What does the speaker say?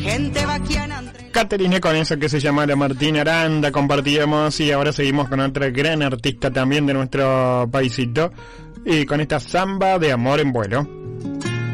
Gente vaquiana. Caterine con eso que se llamara Martina Aranda, compartíamos y ahora seguimos con otra gran artista también de nuestro paisito y con esta samba de Amor en Vuelo.